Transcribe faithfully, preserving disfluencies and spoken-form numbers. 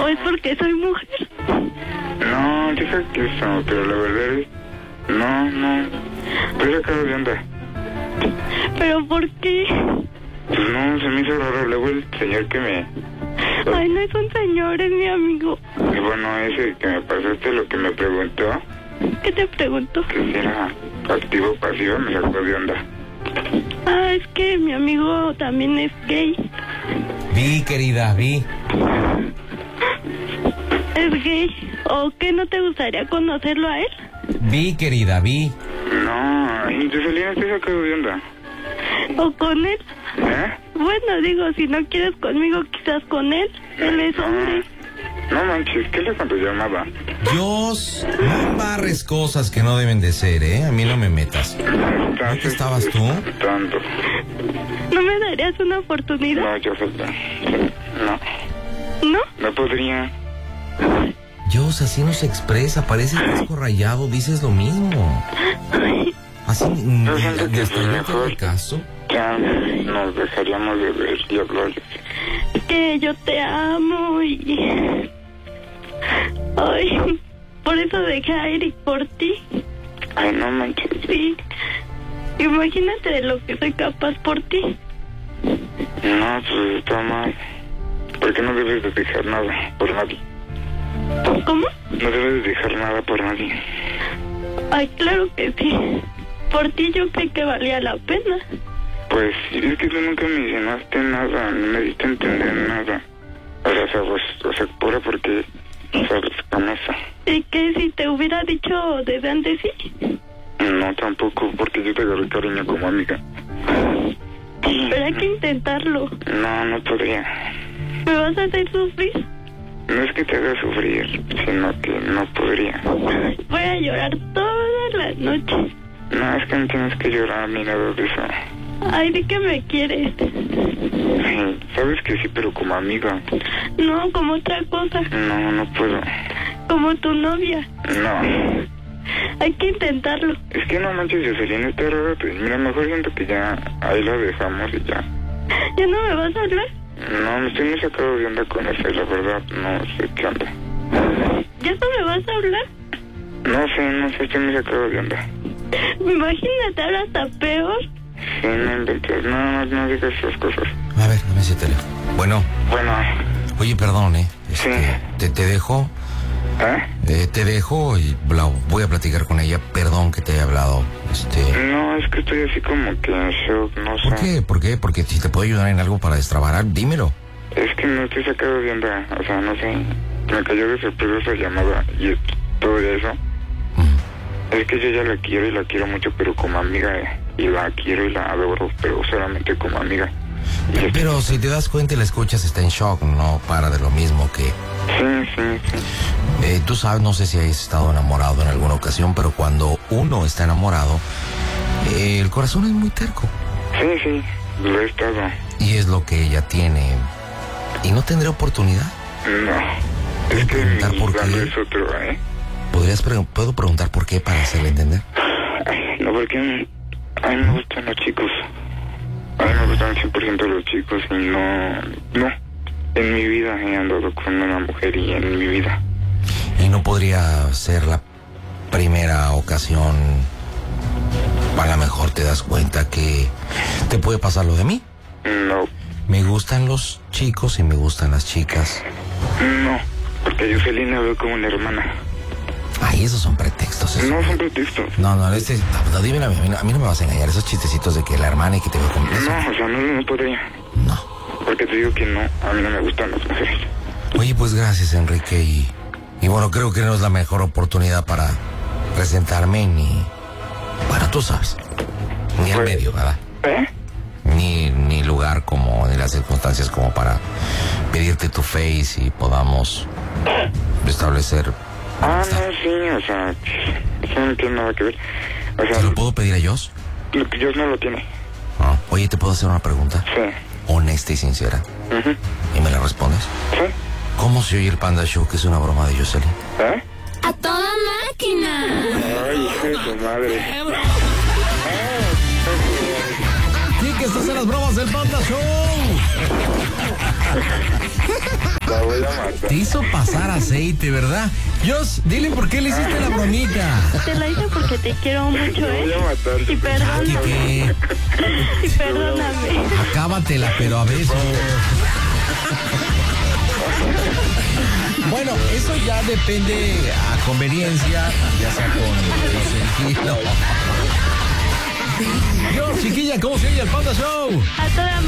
es porque soy mujer? No, deja que eso, pero la verdad es... No, no. Estoy sacado de onda. ¿Pero por qué? Pues no, se me hizo raro. Luego el señor que me... Ay, no es un señor, es mi amigo. Y bueno, ese que me pasaste lo que me preguntó... ¿Qué te preguntó? Que si era activo o pasivo, me sacó de onda. Ah, es que mi amigo también es gay. Vi, querida, vi. ¿Es gay? ¿O qué, no te gustaría conocerlo a él? Vi, querida, vi. No, Jocelyn, estoy sacado de onda. ¿O con él? ¿Eh? Bueno, digo, si no quieres conmigo, quizás con él. Él es hombre. No manches, ¿qué le cuando llamaba? Dios, no embarres cosas que no deben de ser, ¿eh? A mí no me metas. ¿Dónde estabas tú? Tanto. ¿No me darías una oportunidad? No, Jocelyn. No. ¿No? No podría. Dios, así no se expresa, parece disco rayado, dices lo mismo. Así, Yo siento que ¿hasta pues yo mejor te caso? ya nos dejaríamos de ver y hablar. Que yo te amo y... Ay, por eso dejé a Eric por ti. Ay, no manches. Sí. Imagínate de lo que soy capaz por ti. No, pues está mal. Porque no debes de dejar nada por nadie. ¿Cómo? No debes de dejar nada por nadie. Ay, claro que sí. Por ti yo creí que valía la pena. Pues es que tú nunca me enseñaste nada, no me diste a entender nada. O sea, o sea, pues, o sea pura porque sabes con eso. ¿Y qué si te hubiera dicho desde antes sí? No, tampoco, porque yo te agarré cariño como amiga. Pero hay que intentarlo. No, no podría. ¿Me vas a hacer sufrir? No es que te haga sufrir, sino que no podría. Voy a llorar todas las noches. No, es que no tienes que llorar ni nada de eso. Ay, di que me quieres. Sí, sabes que sí, pero como amiga. No, como otra cosa. No, no puedo. Como tu novia. No. Hay que intentarlo. Es que no manches, Jocelyn, está raro. Mira, mejor siento que ya ahí la dejamos y ya. ¿Ya no me vas a hablar? No, me estoy muy sacado de onda con eso y la verdad no sé qué onda. ¿Ya no me vas a hablar? No sé, no sé, estoy muy sacado de onda. Imagínate, ahora está peor. Sí, no inventes, no, no, no digas esas cosas. A ver, dame ese teléfono. Bueno. Bueno. Oye, perdón, ¿eh? Sí. Este, te, te dejo. ¿Eh? Eh, te dejo y la, voy a platicar con ella. Perdón que te haya hablado. Este... No, es que estoy así como que en shock, no sé. ¿Por qué? ¿Por qué? Porque si te puedo ayudar en algo para destrabar, dímelo. Es que no estoy sacado de onda, o sea, no sé. Me cayó de sorpresa esa llamada y todo eso. Mm. Es que yo ya la quiero y la quiero mucho, pero como amiga. Eh. Y la quiero y la adoro, pero solamente como amiga. Pero, pero si te das cuenta y la escuchas, está en shock, no para de lo mismo que... Sí, sí, sí. Eh, tú sabes, no sé si has estado enamorado en alguna ocasión, pero cuando uno está enamorado, eh, el corazón es muy terco. Sí, sí, lo he estado. Y es lo que ella tiene. ¿Y no tendré oportunidad? No. Es que preguntar por qué? es otro, ¿eh? ¿Podrías pre- ¿Puedo preguntar por qué para hacerle entender? Ay, no, porque a mí me gustan los chicos. A mí me gustan cien por ciento los chicos y no... No. En mi vida he andado con una mujer y en mi vida. ¿Y no podría ser la primera ocasión? A lo mejor te das cuenta que te puede pasar lo de mí. No. Me gustan los chicos y me gustan las chicas. No, porque Jocelyn la veo como una hermana. Ay, esos son pretextos. Eso. No son pretextos. No, no, este, no, no, dime a mí, a mí no me vas a engañar. Esos chistecitos de que la hermana y que te veo como... No, o sea, no, no podría. No. Porque te digo que no, a mí no me gustan las mujeres. Oye, pues gracias, Enrique. Y, y bueno, creo que no es la mejor oportunidad para presentarme ni... Bueno, tú sabes. Ni al Pues, medio, ¿verdad? ¿Eh? Ni, ni lugar como, ni las circunstancias como para pedirte tu face y podamos establecer... Ah, no, sí, o sea, eso no tiene nada que ver. O sea, ¿Se lo puedo pedir a Joss? lo que Dios no lo tiene. Ah, oye, ¿te puedo hacer una pregunta? Sí. Honesta y sincera. Uh-huh. ¿Y me la respondes? Sí. ¿Cómo se oye el Panda Show, que es una broma de Jocelyn? ¿Eh? ¡A toda máquina! Ay, hijo de tu madre. Sí, que estás en las bromas del Panda Show. Está bueno. voy a matar. Te hizo pasar aceite, ¿verdad? Jos, dile por qué le hiciste la bromita. Te la hice porque te quiero mucho, Te voy ¿eh? a matar. Y perdóname. ¿Qué? Y perdóname. Acábatela, pero a besos. Bueno, eso ya depende a conveniencia, ya sea con consentido. Yo, chiquilla, ¿cómo se oye el Panda Show? A toda